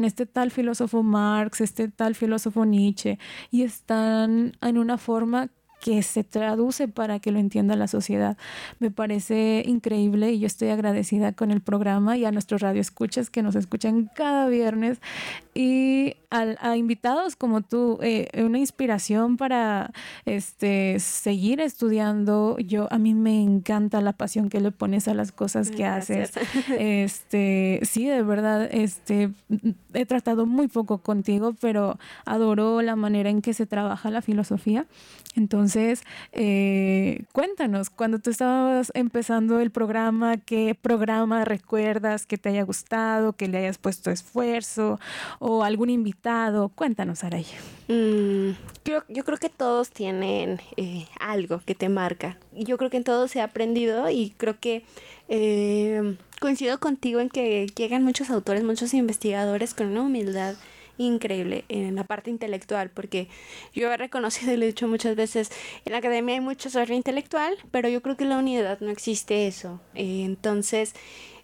este tal filósofo Marx, este tal filósofo Nietzsche, y están en una forma que se traduce para que lo entienda la sociedad. Me parece increíble y yo estoy agradecida con el programa y a nuestros radioescuchas que nos escuchan cada viernes y a invitados como tú, una inspiración para seguir estudiando. A mí me encanta la pasión que le pones a las cosas que haces. Sí, de verdad, he tratado muy poco contigo, pero adoro la manera en que se trabaja la filosofía. Entonces, cuéntanos, cuando tú estabas empezando el programa, ¿qué programa recuerdas que te haya gustado, que le hayas puesto esfuerzo, o algún invitado? Cuéntanos, Araya. Yo creo que todos tienen algo que te marca. Yo creo que en todos he aprendido y creo que coincido contigo en que llegan muchos autores, muchos investigadores con una humildad increíble en la parte intelectual, porque yo he reconocido y lo he dicho muchas veces, en la academia hay mucho saber intelectual, pero yo creo que en la unidad no existe eso. Entonces,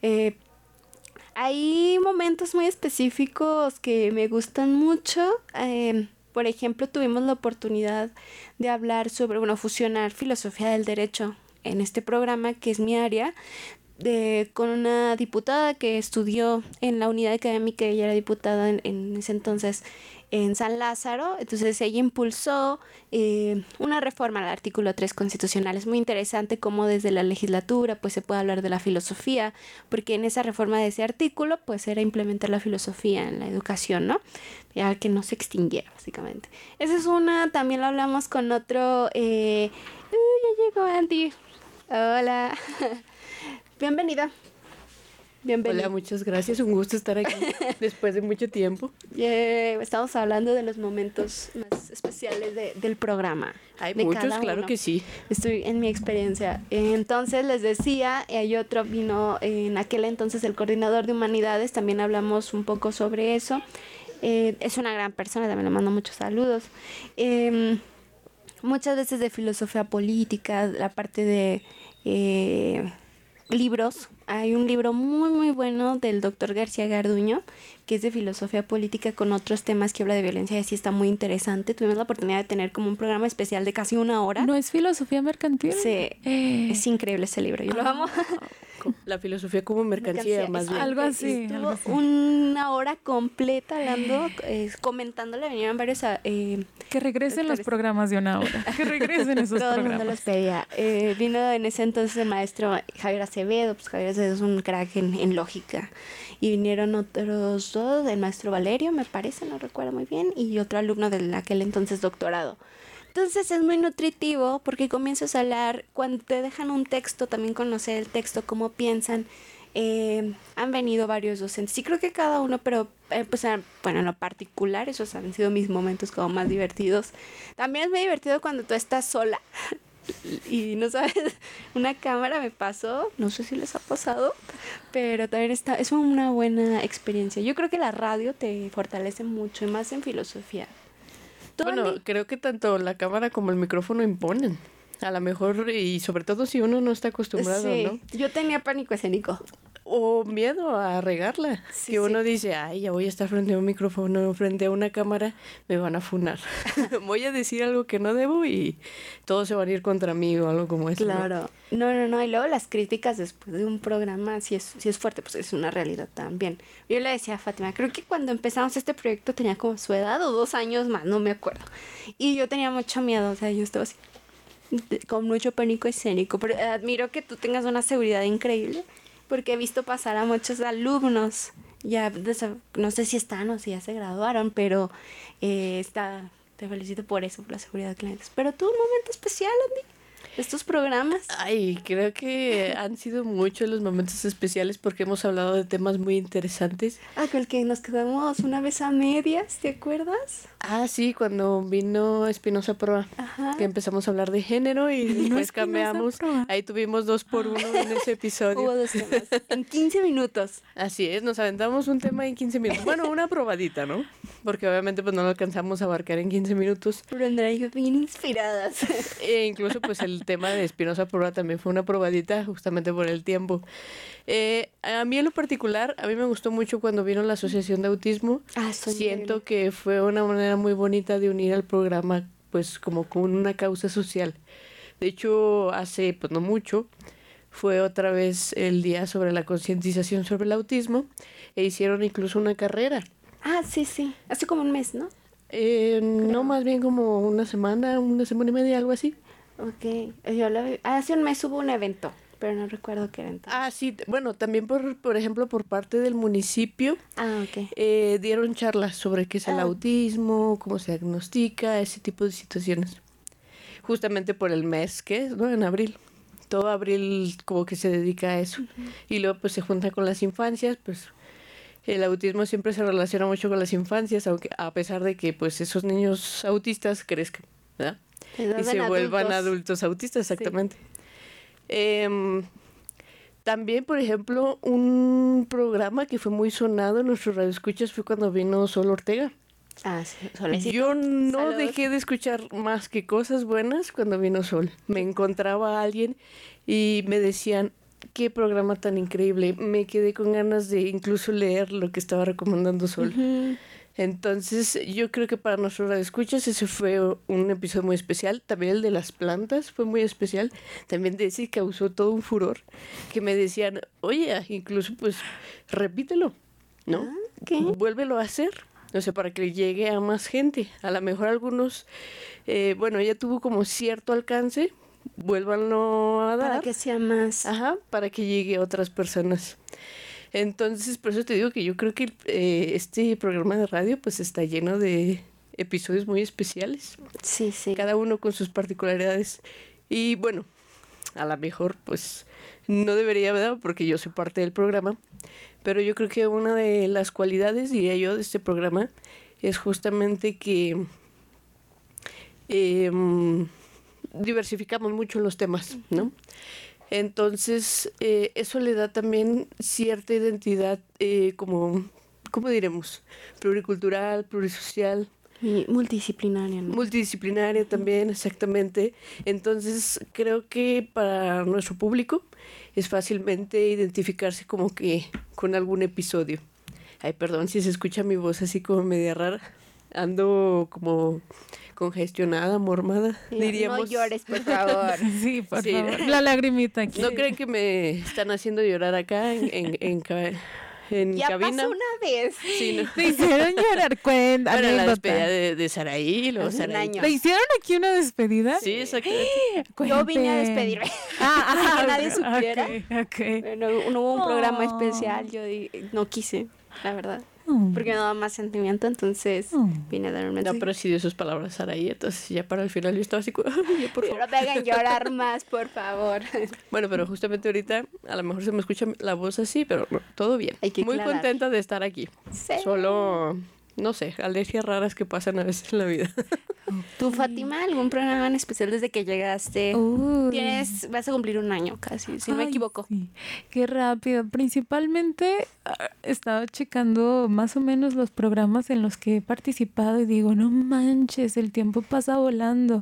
hay momentos muy específicos que me gustan mucho. Por ejemplo, tuvimos la oportunidad de hablar sobre, fusionar filosofía del derecho en este programa, que es mi área, con una diputada que estudió en la unidad académica. Ella era diputada en ese entonces en San Lázaro. Entonces ella impulsó una reforma al artículo 3 constitucional. Es muy interesante cómo desde la legislatura pues se puede hablar de la filosofía, porque en esa reforma de ese artículo pues era implementar la filosofía en la educación, ¿no? Ya que no se extinguiera, básicamente. Esa es una. También lo hablamos con otro. Ya llegó Andy. Hola. Bienvenida. Hola, muchas gracias. Un gusto estar aquí después de mucho tiempo. Estamos hablando de los momentos más especiales del programa. Hay muchos, claro que sí. Estoy en mi experiencia. Entonces les decía, hay otro, vino en aquel entonces el coordinador de humanidades, también hablamos un poco sobre eso. Es una gran persona, también le mando muchos saludos. Muchas veces de filosofía política, la parte de libros. Hay un libro muy muy bueno del doctor García Garduño, que es de filosofía política con otros temas, que habla de violencia, y así está muy interesante. Tuvimos la oportunidad de tener como un programa especial de casi 1 hora. ¿No es filosofía mercantil? Sí, es increíble ese libro, yo lo amo. La filosofía como mercancía, más bien. Algo así. Estuvo 1 hora completa hablando, comentándole, vinieron varios... que regresen los programas de 1 hora, que regresen esos Todo programas. El mundo los pedía. Vino en ese entonces el maestro Javier Acevedo, pues Javier Acevedo es un crack en lógica, y vinieron otros dos, el maestro Valerio, me parece, no recuerdo muy bien, y otro alumno de aquel entonces doctorado. Entonces es muy nutritivo porque comienzas a hablar, cuando te dejan un texto, también conocer el texto, cómo piensan. Han venido varios docentes y creo que cada uno, pero pues en lo particular esos han sido mis momentos como más divertidos. También es muy divertido cuando tú estás sola y no sabes, una cámara me pasó, no sé si les ha pasado, pero también es una buena experiencia. Yo creo que la radio te fortalece mucho, y más en filosofía. Bueno, creo que tanto la cámara como el micrófono imponen. A lo mejor, y sobre todo si uno no está acostumbrado, sí, ¿no? Yo tenía pánico escénico. O miedo a regarla. Sí, que uno dice, ay, ya voy a estar frente a un micrófono, frente a una cámara, me van a funar. Voy a decir algo que no debo y todos se van a ir contra mí o algo como eso. Claro. No. Y luego las críticas después de un programa, si es fuerte, pues es una realidad también. Yo le decía a Fátima, creo que cuando empezamos este proyecto tenía como su edad o 2 años más, no me acuerdo. Y yo tenía mucho miedo, o sea, yo estaba así, con mucho pánico escénico. Pero admiro que tú tengas una seguridad increíble, porque he visto pasar a muchos alumnos, ya no sé si están o si ya se graduaron, pero te felicito por eso, por la seguridad de clientes. Pero tú, un momento especial, Andy, estos programas. Ay, creo que han sido muchos los momentos especiales porque hemos hablado de temas muy interesantes. Con el que nos quedamos una vez a medias, ¿te acuerdas? Sí, cuando vino Espinosa Proa, que empezamos a hablar de género y después cambiamos. Ahí tuvimos 2 por 1 en ese episodio. Hubo 2 temas en 15 minutos. Así es, nos aventamos un tema en 15 minutos. Bueno, una probadita, ¿no? porque obviamente pues no lo alcanzamos a abarcar en 15 minutos. Pero Andrea y yo bien inspiradas. E incluso pues el tema de Espinosa Prueba también fue una probadita justamente por el tiempo. A mí en lo particular, a mí me gustó mucho cuando vino la Asociación de Autismo. Siento que fue una manera muy bonita de unir al programa pues como con una causa social. De hecho, hace pues no mucho, fue otra vez el día sobre la concientización sobre el autismo e hicieron incluso una carrera. Ah, sí. Hace como un mes, ¿no? No, más bien como una semana y media, algo así. Ok. Hace un mes hubo un evento, pero no recuerdo qué era entonces. Ah, sí. Bueno, también por ejemplo, por parte del municipio. Ah, ok. Dieron charlas sobre qué es el autismo, cómo se diagnostica, ese tipo de situaciones. Justamente por el mes que es, ¿no? En abril. Todo abril como que se dedica a eso. Uh-huh. Y luego pues se junta con las infancias, pues el autismo siempre se relaciona mucho con las infancias, aunque a pesar de que pues esos niños autistas crezcan, ¿verdad? Y se vuelvan adultos autistas, exactamente. Sí. También, por ejemplo, un programa que fue muy sonado en nuestros radioescuchas fue cuando vino Sol Ortega. Ah, sí, Solecito. Yo no Saludos. dejé de escuchar más que cosas buenas cuando vino Sol. Me encontraba a alguien y me decían, qué programa tan increíble. Me quedé con ganas de incluso leer lo que estaba recomendando Sol. Uh-huh. Entonces, yo creo que para nuestros radioescuchas ese fue un episodio muy especial. También el de las plantas fue muy especial. También de ese causó todo un furor. Que me decían, oye, incluso pues repítelo, ¿no? ¿Qué? Vuélvelo a hacer. O sea, para que llegue a más gente. A lo mejor algunos, ya tuvo como cierto alcance, vuélvanlo a dar. Para que sea más. Ajá, para que llegue a otras personas. Entonces, por eso te digo que yo creo que este programa de radio pues está lleno de episodios muy especiales. Sí. Cada uno con sus particularidades. Y bueno, a lo mejor pues no debería, ¿verdad? Porque yo soy parte del programa. Pero yo creo que una de las cualidades, diría yo, de este programa es justamente que diversificamos mucho los temas, ¿no? Entonces, eso le da también cierta identidad ¿cómo diremos? Pluricultural, plurisocial. Y multidisciplinaria, ¿no? Multidisciplinaria también, exactamente. Entonces, creo que para nuestro público es fácilmente identificarse como que con algún episodio. Ay, perdón si se escucha mi voz así como media rara. Ando como congestionada, mormada, diríamos. No llores, por favor. Sí, por favor. La lagrimita aquí. ¿No creen que me están haciendo llorar acá en ya cabina? pasó una vez. Sí, ¿no? Te hicieron llorar, cuenta. Bueno, la despedida de Saraí, luego Hace un Saraí. año. ¿Te hicieron aquí una despedida? Sí, exactamente. Yo vine a despedirme. Que nadie supiera. Okay. Bueno, no hubo un programa especial, yo no quise, la verdad. Porque me daba más sentimiento, entonces vine a dar un mensaje. No, pero sí dio sus palabras Saraí, entonces ya para el final yo estaba así como, ya, por favor. No me hagan llorar más, por favor. Bueno, pero justamente ahorita a lo mejor se me escucha la voz así, pero no, todo bien. Muy aclarar. contenta de estar aquí. Sí. Solo, no sé, alergias raras que pasan a veces en la vida. ¿Tú, Fátima, algún programa en especial desde que llegaste? Vas a cumplir un año casi, si no me equivoco. Sí. Qué rápido. Principalmente estaba checando más o menos los programas en los que he participado y digo, no manches, el tiempo pasa volando.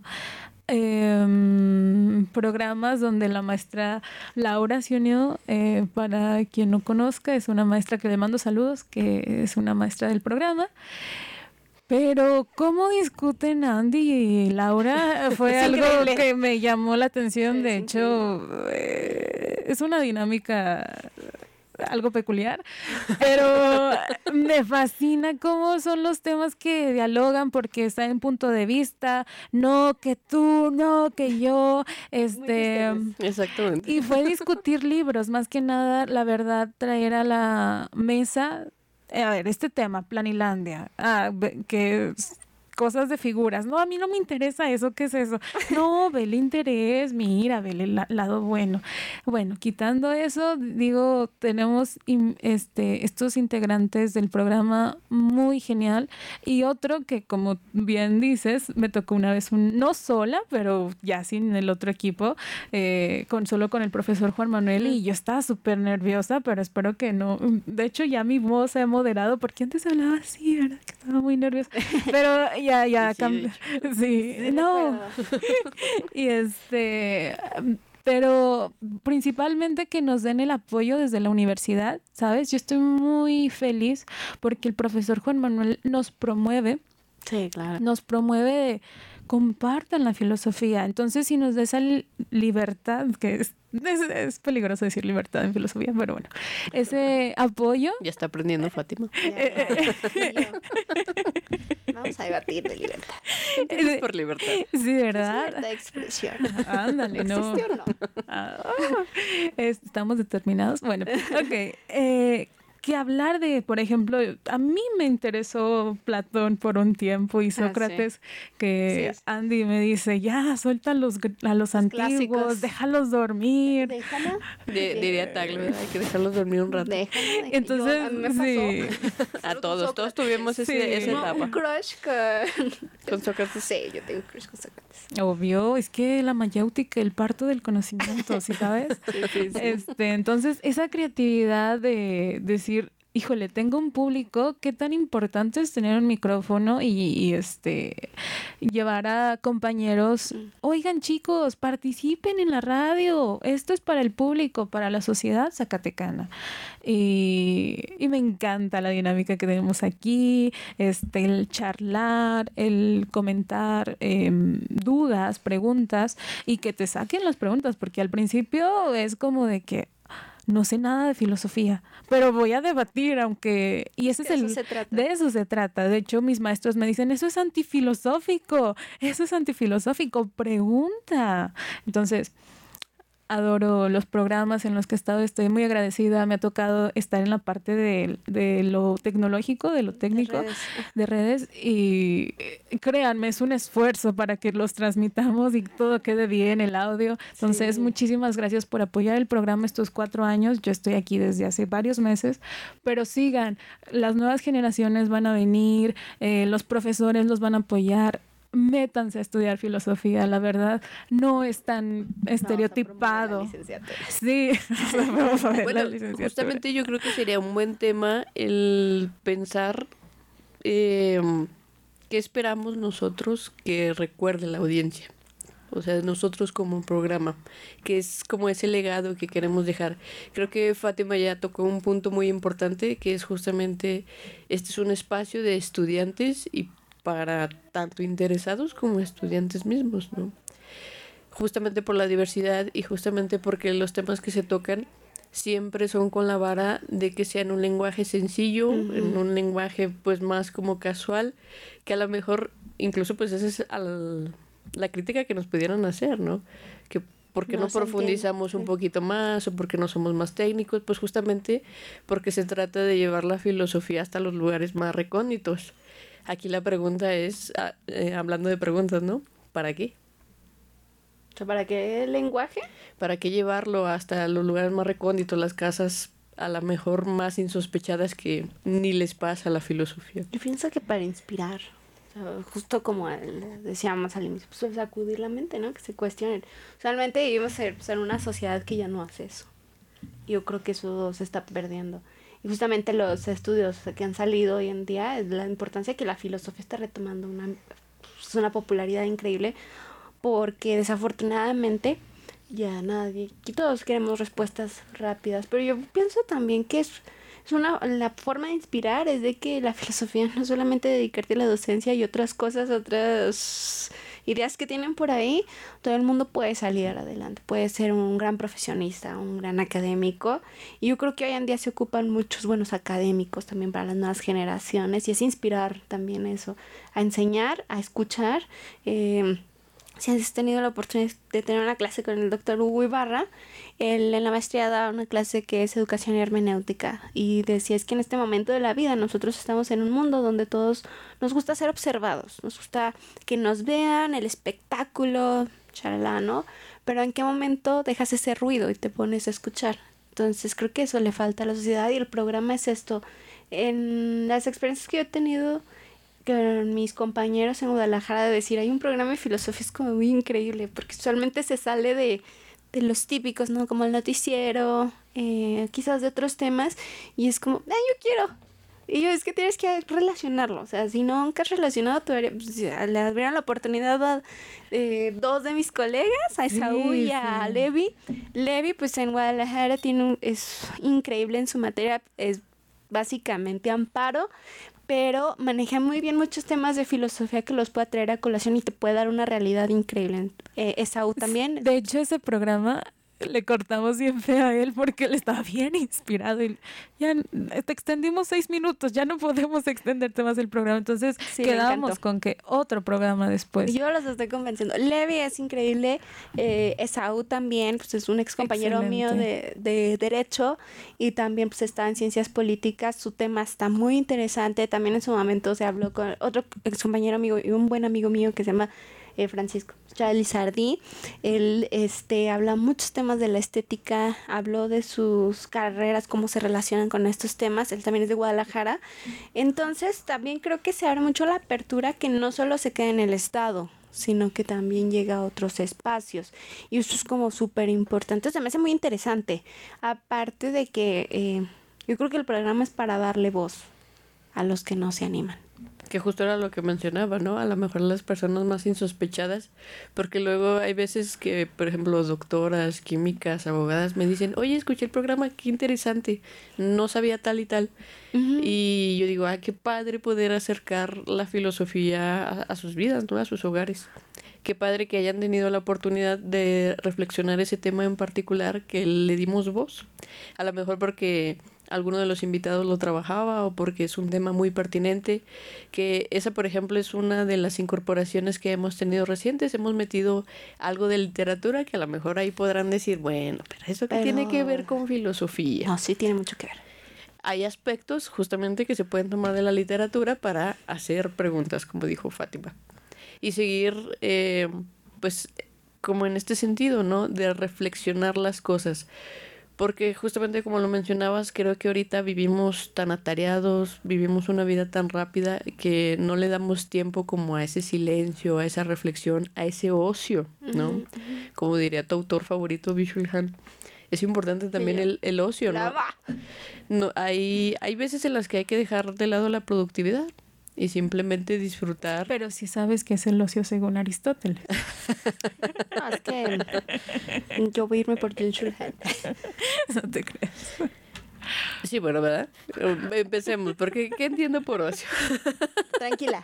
Programas donde la maestra Laura se unió, para quien no conozca, es una maestra que le mando saludos, que es una maestra del programa. Pero cómo discuten Andy y Laura fue algo increíble. Que me llamó la atención. De hecho, es una dinámica algo peculiar, pero me fascina cómo son los temas que dialogan, porque está en punto de vista, no que tú, no que yo, Exactamente. Y fue discutir libros, más que nada, la verdad, traer a la mesa, a ver, este tema, Planilandia, que cosas de figuras. No, a mí no me interesa eso, ¿qué es eso? No, ve el interés, mira, ve el lado bueno. Bueno, quitando eso, digo, tenemos estos integrantes del programa muy genial, y otro que, como bien dices, me tocó una vez, no sola, pero ya sin el otro equipo, solo con el profesor Juan Manuel, y yo estaba súper nerviosa, pero espero que no. De hecho, ya mi voz se ha moderado, porque antes hablaba así, ¿verdad? Que estaba muy nerviosa. Pero ya cambió. Sí, no. Y pero principalmente que nos den el apoyo desde la universidad, ¿sabes? Yo estoy muy feliz porque el profesor Juan Manuel nos promueve. Sí, claro. Nos promueve, compartan la filosofía. Entonces, si nos da esa libertad, que es peligroso decir libertad en filosofía, pero bueno, ese apoyo. Ya está aprendiendo Fátima. Vamos a debatir de libertad. Es por libertad. Sí, ¿verdad? Libertad de expresión. Ándale, no. ¿Existe o no? Estamos determinados. Bueno, ok. Que hablar de, por ejemplo, a mí me interesó Platón por un tiempo y Sócrates, que sí. Andy me dice, ya, suelta a los antiguos, clásicos. Déjalos dormir. Déjala. Diría Tagle, hay que dejarlos dormir un rato. Déjala. Entonces, a mí me pasó. Sí. A todos tuvimos esa etapa. Un crush con Sócrates. Sí, yo tengo un crush con Sócrates. Obvio, es que la mayéutica, el parto del conocimiento, ¿sí sabes? Sí. Entonces, esa creatividad de decir, híjole, tengo un público, qué tan importante es tener un micrófono y llevar a compañeros, oigan chicos, participen en la radio, esto es para el público, para la sociedad zacatecana. Y me encanta la dinámica que tenemos aquí, el charlar, el comentar dudas, preguntas, y que te saquen las preguntas, porque al principio es como de que no sé nada de filosofía, pero voy a debatir, aunque... Y ese de eso se trata. De hecho, mis maestros me dicen, eso es antifilosófico, pregunta. Entonces, adoro los programas en los que he estado, estoy muy agradecida, me ha tocado estar en la parte de lo tecnológico, de lo técnico, de redes, y créanme, es un esfuerzo para que los transmitamos y todo quede bien, el audio. Entonces, muchísimas gracias por apoyar el programa estos 4 años. Yo estoy aquí desde hace varios meses, pero sigan, las nuevas generaciones van a venir, los profesores los van a apoyar. Métanse a estudiar filosofía, la verdad, no es tan estereotipado. Sí, bueno, justamente yo creo que sería un buen tema el pensar qué esperamos nosotros que recuerde la audiencia. O sea, nosotros como programa, que es como ese legado que queremos dejar. Creo que Fátima ya tocó un punto muy importante, que es justamente, este es un espacio de estudiantes y para tanto interesados como estudiantes mismos, ¿no? Justamente por la diversidad y justamente porque los temas que se tocan siempre son con la vara de que sea en un lenguaje sencillo, en un lenguaje pues más como casual, que a lo mejor incluso pues esa es la crítica que nos pudieran hacer, ¿no? Que ¿por qué no profundizamos un poquito más o por qué no somos más técnicos? Pues justamente porque se trata de llevar la filosofía hasta los lugares más recónditos. Aquí la pregunta es, hablando de preguntas, ¿no? ¿Para qué? ¿Para qué lenguaje? ¿Para qué llevarlo hasta los lugares más recónditos, las casas a lo mejor más insospechadas que ni les pasa a la filosofía? Yo pienso que para inspirar, o sea, justo como decíamos al inicio, pues sacudir la mente, ¿no? Que se cuestionen. Usualmente vivimos en una sociedad que ya no hace eso. Yo creo que eso se está perdiendo. Y justamente los estudios que han salido hoy en día es la importancia que la filosofía está retomando una popularidad increíble, porque desafortunadamente ya aquí todos queremos respuestas rápidas, pero yo pienso también que la forma de inspirar es de que la filosofía no solamente dedicarte a la docencia y otras cosas, otras ideas que tienen por ahí, todo el mundo puede salir adelante, puede ser un gran profesionista, un gran académico, y yo creo que hoy en día se ocupan muchos buenos académicos también para las nuevas generaciones, y es inspirar también eso, a enseñar, a escuchar, si has tenido la oportunidad de tener una clase con el doctor Hugo Ibarra, él en la maestría da una clase que es educación y hermenéutica y decía es que en este momento de la vida nosotros estamos en un mundo donde todos nos gusta ser observados, nos gusta que nos vean, el espectáculo, charla, ¿no? Pero ¿en qué momento dejas ese ruido y te pones a escuchar? Entonces creo que eso le falta a la sociedad y el programa es esto. En las experiencias que yo he tenido con mis compañeros en Guadalajara de decir, hay un programa de filosofía, es como muy increíble, porque usualmente se sale de los típicos, ¿no? Como el noticiero, quizás de otros temas, y es como, yo quiero. Y yo, es que tienes que relacionarlo, o sea, si nunca has relacionado, pues, le abrieron la oportunidad a dos de mis colegas, a Esaú y a Levi. Levi, pues en Guadalajara es increíble en su materia, es básicamente amparo, pero maneja muy bien muchos temas de filosofía que los puede traer a colación y te puede dar una realidad increíble. Esaú también. De hecho, ese programa le cortamos bien feo a él porque él estaba bien inspirado y ya te extendimos 6 minutos, ya no podemos extenderte más el programa, entonces sí, quedamos con que otro programa después. Yo los estoy convenciendo. Levi es increíble, Esaú también, pues es un ex compañero mío de Derecho y también pues está en Ciencias Políticas, su tema está muy interesante, también en su momento se habló con otro ex compañero amigo y un buen amigo mío que se llama Francisco Lizardi. Él habla muchos temas de la estética, habló de sus carreras, cómo se relacionan con estos temas. Él también es de Guadalajara. Entonces también creo que se abre mucho la apertura que no solo se queda en el estado, sino que también llega a otros espacios. Y eso es como súper importante. Se me hace muy interesante. Aparte de que yo creo que el programa es para darle voz a los que no se animan. Que justo era lo que mencionaba, ¿no? A lo mejor las personas más insospechadas, porque luego hay veces que, por ejemplo, doctoras, químicas, abogadas me dicen, oye, escuché el programa, qué interesante, no sabía tal y tal. Uh-huh. Y yo digo, qué padre poder acercar la filosofía a sus vidas, ¿no? A sus hogares. Qué padre que hayan tenido la oportunidad de reflexionar ese tema en particular, que le dimos voz. A lo mejor porque alguno de los invitados lo trabajaba o porque es un tema muy pertinente, que esa, por ejemplo, es una de las incorporaciones que hemos tenido recientes. Hemos metido algo de literatura que a lo mejor ahí podrán decir, bueno, pero ¿eso qué tiene que ver con filosofía? No, sí tiene mucho que ver. Hay aspectos justamente que se pueden tomar de la literatura para hacer preguntas, como dijo Fátima. Y seguir, pues, como en este sentido, ¿no? De reflexionar las cosas. Porque justamente como lo mencionabas, creo que ahorita vivimos tan atareados, vivimos una vida tan rápida que no le damos tiempo como a ese silencio, a esa reflexión, a ese ocio, ¿no? Uh-huh. Como diría tu autor favorito, Byung-Chul Han. Es importante también el ocio, ¿no? No, hay veces en las que hay que dejar de lado la productividad y simplemente disfrutar. Pero si sabes que es el ocio según Aristóteles. No, es que yo voy a irme por Byung-Chul Han. No te creas. Sí, bueno, ¿verdad? Empecemos, porque ¿qué entiendo por ocio? Tranquila.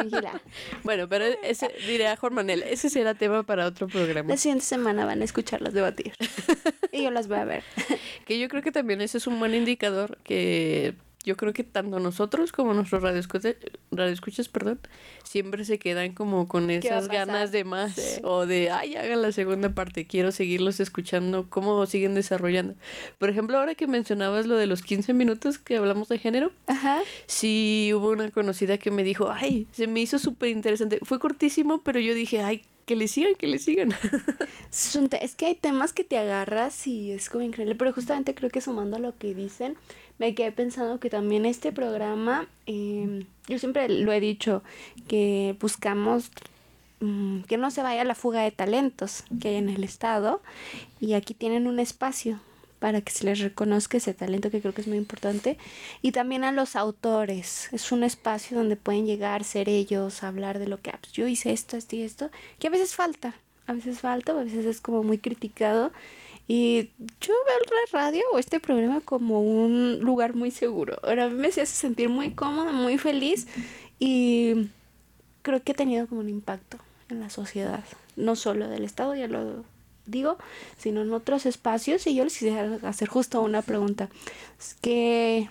Bueno, pero ese, diré a Juan Manuel, ese será tema para otro programa. La siguiente semana van a escucharlas debatir. Y yo las voy a ver. Que yo creo que también ese es un buen indicador que yo creo que tanto nosotros como nuestros radioescuchas, siempre se quedan como con esas ganas de más, sí. O de, hagan la segunda parte, quiero seguirlos escuchando, cómo siguen desarrollando. Por ejemplo, ahora que mencionabas lo de los 15 minutos que hablamos de género, ajá, sí hubo una conocida que me dijo, se me hizo súper interesante, fue cortísimo, pero yo dije, que le sigan. Es que hay temas que te agarras y es como increíble, pero justamente creo que sumando a lo que dicen, me quedé pensando que también este programa, yo siempre lo he dicho, que buscamos que no se vaya la fuga de talentos que hay en el estado y aquí tienen un espacio para que se les reconozca ese talento que creo que es muy importante y también a los autores, es un espacio donde pueden llegar, ser ellos, hablar de lo que yo hice esto y esto, que a veces falta, a veces es como muy criticado. Y yo veo la radio o este programa como un lugar muy seguro. Ahora me hace sentir muy cómoda, muy feliz y creo que ha tenido como un impacto en la sociedad. No solo del estado, ya lo digo, sino en otros espacios. Y yo les quisiera hacer justo una pregunta. ¿Qué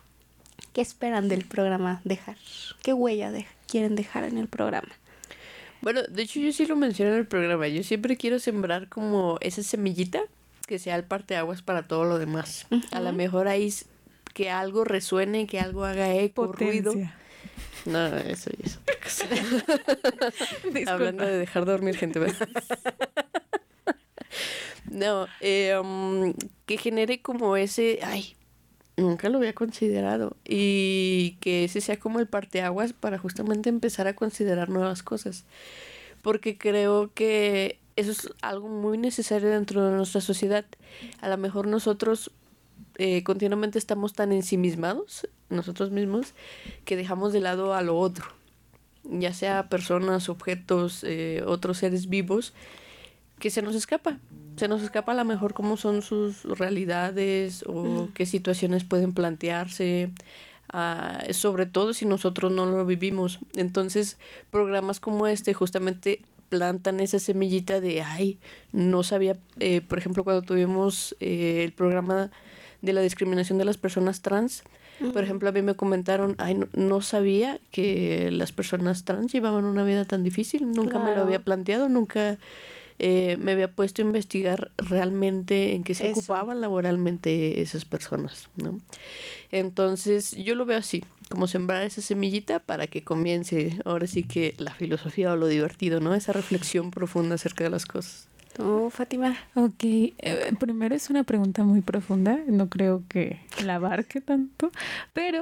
esperan del programa dejar? ¿Qué huella quieren dejar en el programa? Bueno, de hecho yo sí lo mencioné en el programa. Yo siempre quiero sembrar como esa semillita que sea el parteaguas para todo lo demás. A lo mejor ahí que algo resuene, que algo haga eco, ruido. No, eso ya es otra cosa. Hablando de dejar dormir gente, ¿verdad? No, que genere como ese, ay, nunca lo había considerado, y que ese sea como el parteaguas para justamente empezar a considerar nuevas cosas, porque creo que eso es algo muy necesario dentro de nuestra sociedad. A lo mejor nosotros continuamente estamos tan ensimismados nosotros mismos que dejamos de lado a lo otro, ya sea personas, objetos, otros seres vivos, que se nos escapa a lo mejor cómo son sus realidades o qué situaciones pueden plantearse, sobre todo si nosotros no lo vivimos. Entonces programas como este justamente plantan esa semillita de, ay, no sabía, por ejemplo, cuando tuvimos el programa de la discriminación de las personas trans, por ejemplo, a mí me comentaron, ay, no sabía que las personas trans llevaban una vida tan difícil, nunca me lo había planteado, nunca me había puesto a investigar realmente en qué se ocupaban laboralmente esas personas, ¿no? Entonces, yo lo veo así, como sembrar esa semillita para que comience, ahora sí que la filosofía o lo divertido, ¿no? Esa reflexión profunda acerca de las cosas. Oh, Fátima. Ok, primero es una pregunta muy profunda, no creo que la abarque tanto, pero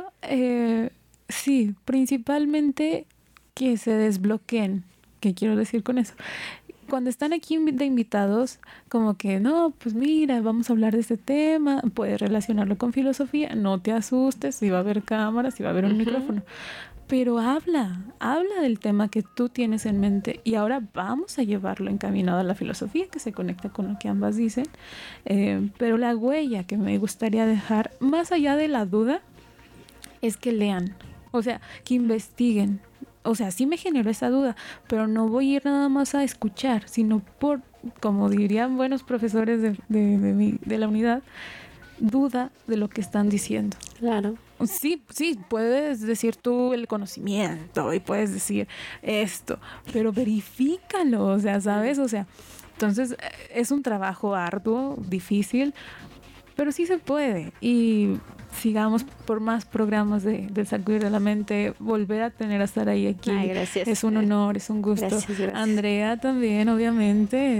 sí, principalmente que se desbloqueen. ¿Qué quiero decir con eso? Cuando están aquí de invitados, como que, no, pues mira, vamos a hablar de este tema, puedes relacionarlo con filosofía, no te asustes, si va a haber cámaras, si va a haber un micrófono, pero habla del tema que tú tienes en mente y ahora vamos a llevarlo encaminado a la filosofía que se conecta con lo que ambas dicen, pero la huella que me gustaría dejar, más allá de la duda, es que lean, o sea, que investiguen. O sea, sí me generó esa duda, pero no voy a ir nada más a escuchar, sino por, como dirían buenos profesores de la unidad, duda de lo que están diciendo. Claro. Sí, puedes decir tú el conocimiento y puedes decir esto, pero verifícalo, o sea, ¿sabes? O sea, entonces es un trabajo arduo, difícil, pero sí se puede. Y sigamos por más programas de Sacudir de la Mente, volver a tener a estar ahí aquí. Ay, gracias. Es un honor, es un gusto. Gracias. Andrea también, obviamente,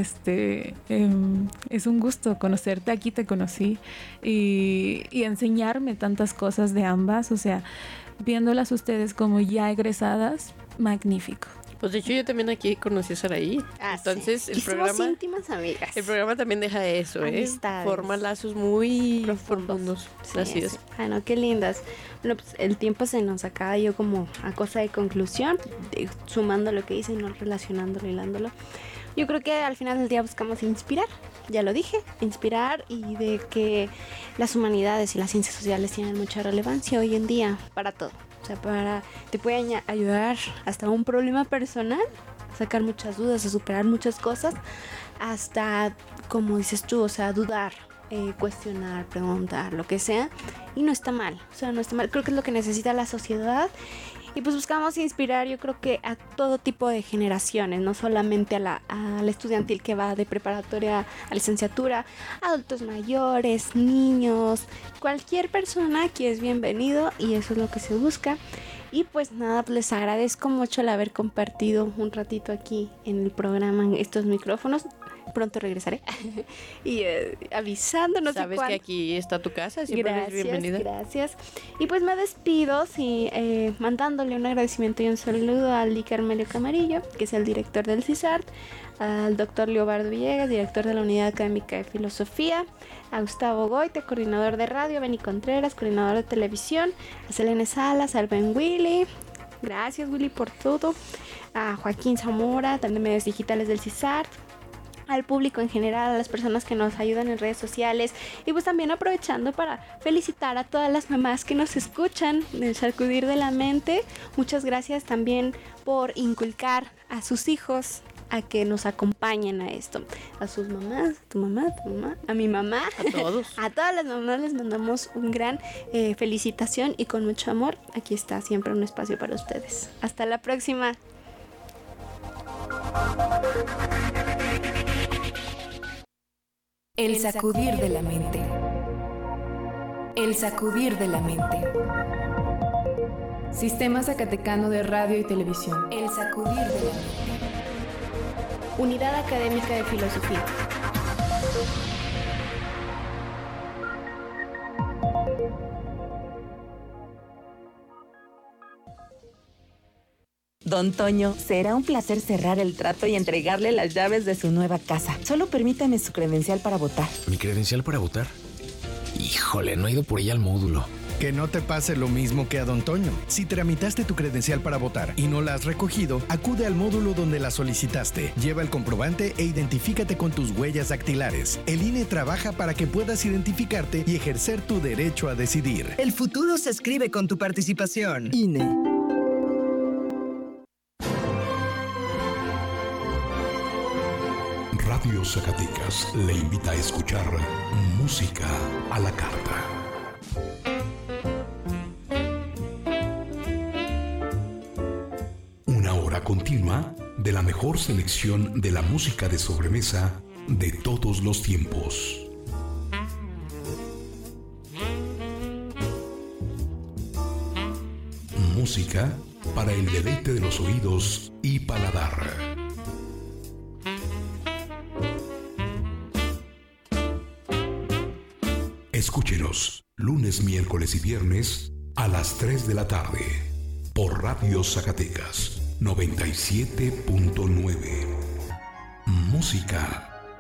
es un gusto conocerte. Aquí te conocí y enseñarme tantas cosas de ambas, o sea, viéndolas ustedes como ya egresadas, magnífico. Pues de hecho yo también aquí conocí a Saraí. Entonces sí. el programa, íntimas amigas. El programa también deja eso, forma lazos muy profundos. Sí, así es. Ah, no, qué lindas. Bueno, pues el tiempo se nos acaba, yo como a cosa de conclusión, sumando lo que hice y no relacionándolo, hilándolo. Yo creo que al final del día buscamos inspirar, ya lo dije, inspirar, y de que las humanidades y las ciencias sociales tienen mucha relevancia hoy en día para todo. O sea, te puede ayudar hasta un problema personal, a sacar muchas dudas, a superar muchas cosas, hasta, como dices tú, o sea, dudar, cuestionar, preguntar, lo que sea, y no está mal, o sea, no está mal, creo que es lo que necesita la sociedad. Y pues buscamos inspirar, yo creo que a todo tipo de generaciones, no solamente al estudiantil que va de preparatoria a licenciatura, adultos mayores, niños, cualquier persona aquí es bienvenido y eso es lo que se busca. Y pues nada, les agradezco mucho el haber compartido un ratito aquí en el programa, en estos micrófonos. Pronto regresaré y avisando, no sé cuándo. Sabes que aquí está tu casa, siempre eres bienvenida. Gracias. Y pues me despido mandándole un agradecimiento y un saludo a Lee Carmelio Camarillo, que es el director del CISART, al doctor Leobardo Villegas, director de la Unidad Académica de Filosofía, a Gustavo Goite, coordinador de radio, Benny Contreras, coordinador de televisión, a Selene Salas, al Ben Willy. Gracias, Willy, por todo. A Joaquín Zamora, también medios digitales del CISART. Al público en general, a las personas que nos ayudan en redes sociales, y pues también aprovechando para felicitar a todas las mamás que nos escuchan del Sacudir de la Mente. Muchas gracias también por inculcar a sus hijos a que nos acompañen a esto, a sus mamás, tu mamá, a mi mamá, a todos, a todas las mamás les mandamos un gran felicitación, y con mucho amor aquí está siempre un espacio para ustedes. Hasta la próxima. El sacudir de la mente. El sacudir de la mente. Sistema Zacatecano de Radio y Televisión. El sacudir de la mente. Unidad Académica de Filosofía. Don Toño, será un placer cerrar el trato y entregarle las llaves de su nueva casa. Solo permítame su credencial para votar. ¿Mi credencial para votar? Híjole, no he ido por ella al módulo. Que no te pase lo mismo que a Don Toño. Si tramitaste tu credencial para votar y no la has recogido, acude al módulo donde la solicitaste. Lleva el comprobante e identifícate con tus huellas dactilares. El INE trabaja para que puedas identificarte y ejercer tu derecho a decidir. El futuro se escribe con tu participación. INE. Radio Zacatecas le invita a escuchar música a la carta. Una hora continua de la mejor selección de la música de sobremesa de todos los tiempos. Música para el deleite de los oídos y paladar. Escúchenos lunes, miércoles y viernes a las 3 de la tarde por Radio Zacatecas 97.9. Música